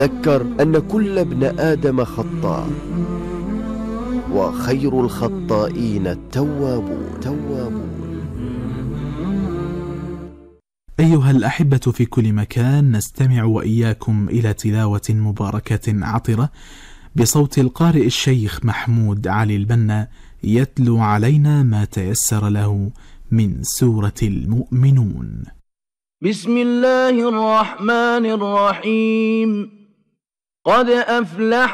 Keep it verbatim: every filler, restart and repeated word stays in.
تذكر أن كل ابن آدم خطاء، وخير الخطائين التوابون توابون. أيها الأحبة في كل مكان، نستمع وإياكم إلى تلاوة مباركة عطرة بصوت القارئ الشيخ محمود علي البنا، يتلو علينا ما تيسر له من سورة المؤمنون. بسم الله الرحمن الرحيم. قد أفلح